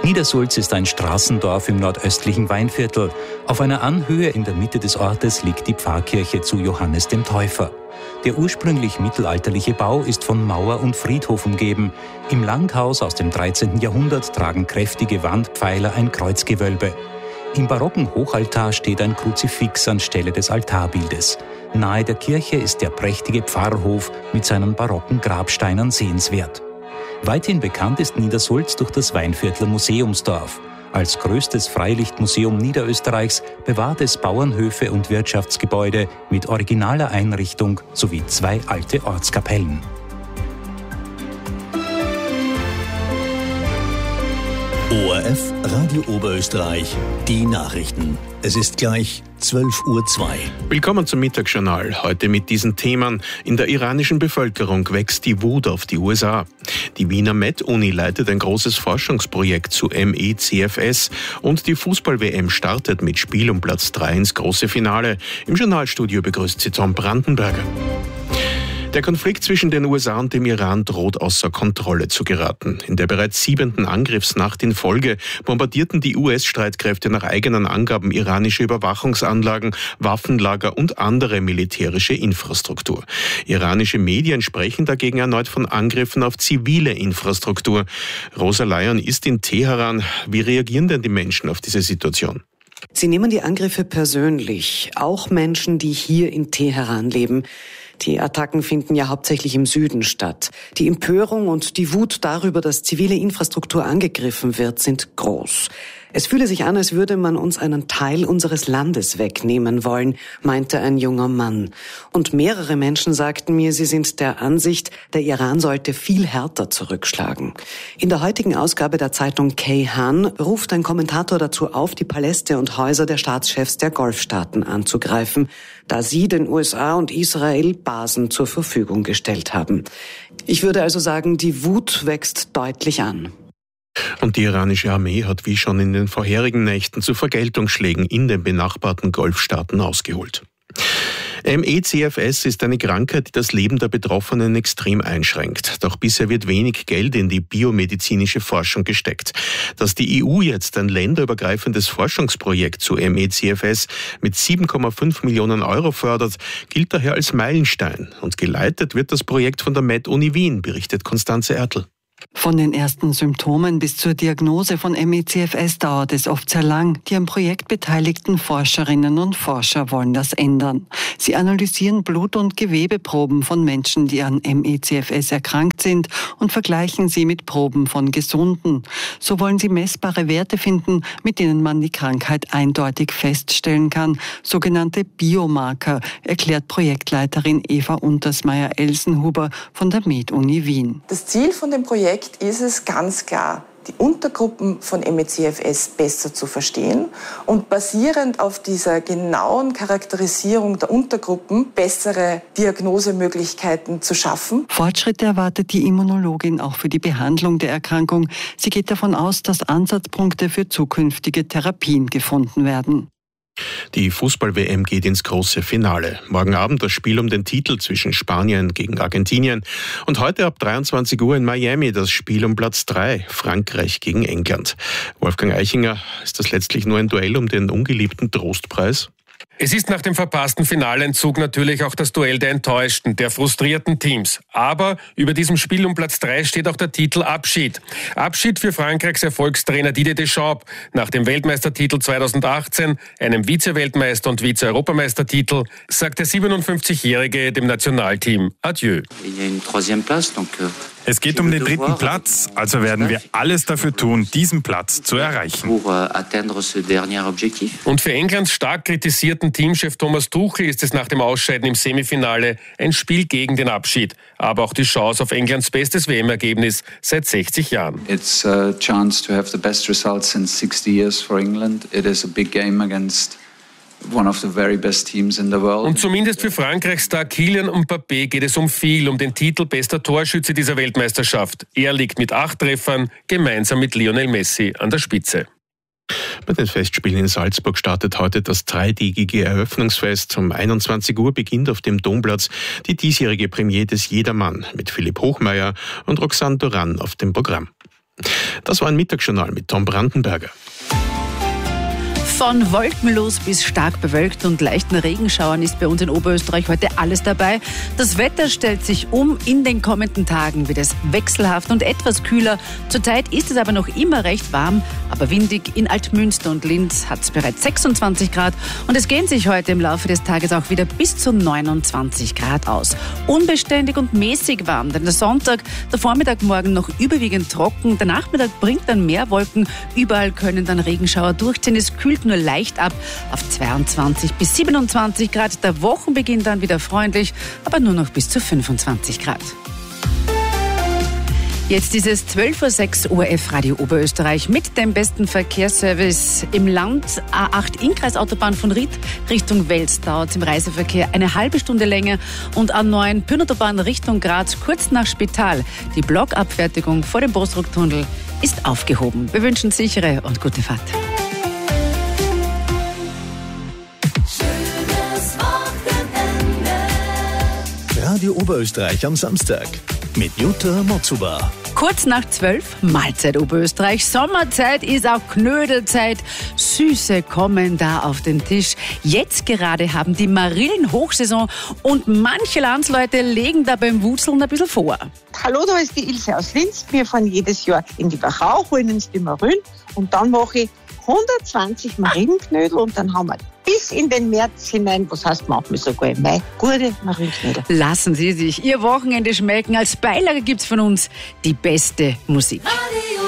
Niedersulz ist ein Straßendorf im nordöstlichen Weinviertel. Auf einer Anhöhe in der Mitte des Ortes liegt die Pfarrkirche zu Johannes dem Täufer. Der ursprünglich mittelalterliche Bau ist von Mauer und Friedhof umgeben. Im Langhaus aus dem 13. Jahrhundert tragen kräftige Wandpfeiler ein Kreuzgewölbe. Im barocken Hochaltar steht ein Kruzifix anstelle des Altarbildes. Nahe der Kirche ist der prächtige Pfarrhof mit seinen barocken Grabsteinen sehenswert. Weithin bekannt ist Niedersulz durch das Weinviertler Museumsdorf. Als größtes Freilichtmuseum Niederösterreichs bewahrt es Bauernhöfe und Wirtschaftsgebäude mit originaler Einrichtung sowie 2 alte Ortskapellen. ORF Radio Oberösterreich, die Nachrichten. Es ist gleich 12:02 Uhr. Willkommen zum Mittagsjournal. Heute mit diesen Themen. In der iranischen Bevölkerung wächst die Wut auf die USA. Die Wiener Med-Uni leitet ein großes Forschungsprojekt zu MECFS und die Fußball-WM startet mit Spiel um Platz 3 ins große Finale. Im Journalstudio begrüßt sie Tom Brandenberger. Der Konflikt zwischen den USA und dem Iran droht außer Kontrolle zu geraten. In der bereits 7. Angriffsnacht in Folge bombardierten die US-Streitkräfte nach eigenen Angaben iranische Überwachungsanlagen, Waffenlager und andere militärische Infrastruktur. Iranische Medien sprechen dagegen erneut von Angriffen auf zivile Infrastruktur. Rosa Lyon ist in Teheran. Wie reagieren denn die Menschen auf diese Situation? Sie nehmen die Angriffe persönlich, auch Menschen, die hier in Teheran leben. Die Attacken finden ja hauptsächlich im Süden statt. Die Empörung und die Wut darüber, dass zivile Infrastruktur angegriffen wird, sind groß. Es fühle sich an, als würde man uns einen Teil unseres Landes wegnehmen wollen, meinte ein junger Mann. Und mehrere Menschen sagten mir, sie sind der Ansicht, der Iran sollte viel härter zurückschlagen. In der heutigen Ausgabe der Zeitung Kayhan ruft ein Kommentator dazu auf, die Paläste und Häuser der Staatschefs der Golfstaaten anzugreifen, da sie den USA und Israel Basen zur Verfügung gestellt haben. Ich würde also sagen, die Wut wächst deutlich an. Und die iranische Armee hat wie schon in den vorherigen Nächten zu Vergeltungsschlägen in den benachbarten Golfstaaten ausgeholt. MECFS ist eine Krankheit, die das Leben der Betroffenen extrem einschränkt. Doch bisher wird wenig Geld in die biomedizinische Forschung gesteckt. Dass die EU jetzt ein länderübergreifendes Forschungsprojekt zu MECFS mit 7,5 Millionen Euro fördert, gilt daher als Meilenstein. Und geleitet wird das Projekt von der Med-Uni Wien, berichtet Konstanze Ertl. Von den ersten Symptomen bis zur Diagnose von MECFS dauert es oft sehr lang. Die am Projekt beteiligten Forscherinnen und Forscher wollen das ändern. Sie analysieren Blut- und Gewebeproben von Menschen, die an MECFS erkrankt sind und vergleichen sie mit Proben von Gesunden. So wollen sie messbare Werte finden, mit denen man die Krankheit eindeutig feststellen kann. Sogenannte Biomarker, erklärt Projektleiterin Eva Untersmeier-Elsenhuber von der Med-Uni Wien. Das Ziel von dem Projekt ist es ganz klar, die Untergruppen von MECFS besser zu verstehen und basierend auf dieser genauen Charakterisierung der Untergruppen bessere Diagnosemöglichkeiten zu schaffen. Fortschritte erwartet die Immunologin auch für die Behandlung der Erkrankung. Sie geht davon aus, dass Ansatzpunkte für zukünftige Therapien gefunden werden. Die Fußball-WM geht ins große Finale. Morgen Abend das Spiel um den Titel zwischen Spanien gegen Argentinien. Und heute ab 23 Uhr in Miami das Spiel um Platz 3, Frankreich gegen England. Wolfgang Eichinger, ist das letztlich nur ein Duell um den ungeliebten Trostpreis? Es ist nach dem verpassten Finalentzug natürlich auch das Duell der enttäuschten, der frustrierten Teams. Aber über diesem Spiel um Platz 3 steht auch der Titel Abschied. Abschied für Frankreichs Erfolgstrainer Didier Deschamps nach dem Weltmeistertitel 2018, einem Vize-Weltmeister- und Vize-Europameistertitel, sagt der 57-Jährige dem Nationalteam Adieu. Es geht um den 3. Platz, also werden wir alles dafür tun, diesen Platz zu erreichen. Und für Englands stark kritisierten Teamchef Thomas Tuchel ist es nach dem Ausscheiden im Semifinale ein Spiel gegen den Abschied, aber auch die Chance auf Englands bestes WM-Ergebnis seit 60 Jahren. It's a chance to have the best results in 60 years for England. It is a big game against one of the very best teams in the world. Und zumindest für Frankreichs-Star Kylian Mbappé geht es um viel, um den Titel bester Torschütze dieser Weltmeisterschaft. Er liegt mit 8 Treffern gemeinsam mit Lionel Messi an der Spitze. Bei den Festspielen in Salzburg startet heute das 3-tägige Eröffnungsfest. Um 21 Uhr beginnt auf dem Domplatz die diesjährige Premiere des Jedermann mit Philipp Hochmeier und Roxane Duran auf dem Programm. Das war ein Mittagsjournal mit Tom Brandenberger. Von wolkenlos bis stark bewölkt und leichten Regenschauern ist bei uns in Oberösterreich heute alles dabei. Das Wetter stellt sich um. In den kommenden Tagen wird es wechselhaft und etwas kühler. Zurzeit ist es aber noch immer recht warm, aber windig. In Altmünster und Linz hat es bereits 26 Grad und es gehen sich heute im Laufe des Tages auch wieder bis zu 29 Grad aus. Unbeständig und mäßig warm, denn der Sonntag, der Vormittag morgen noch überwiegend trocken. Der Nachmittag bringt dann mehr Wolken. Überall können dann Regenschauer durchziehen. Es kühlt nur leicht ab auf 22 bis 27 Grad. Der Wochenbeginn dann wieder freundlich, aber nur noch bis zu 25 Grad. Jetzt ist es 12:06 Uhr, ORF Radio Oberösterreich mit dem besten Verkehrsservice im Land. A8 Innkreisautobahn von Ried Richtung Wels dauert im Reiseverkehr eine halbe Stunde länger und A9 Pynautobahn Richtung Graz kurz nach Spital. Die Blockabfertigung vor dem Bosrucktunnel ist aufgehoben. Wir wünschen sichere und gute Fahrt. Radio Oberösterreich am Samstag mit Jutta Motzuba. Kurz nach 12, Mahlzeit Oberösterreich. Sommerzeit ist auch Knödelzeit. Süße kommen da auf den Tisch. Jetzt gerade haben die Marillen Hochsaison und manche Landsleute legen da beim Wutzeln ein bisschen vor. Hallo, da ist die Ilse aus Linz. Wir fahren jedes Jahr in die Wachau, holen uns die Marillen und dann mache ich 120 Marillenknödel und dann haben wir bis in den März hinein, was heißt manchmal sogar im Mai, gute Marillenknödel. Lassen Sie sich Ihr Wochenende schmecken. Als Beilage gibt's von uns die beste Musik.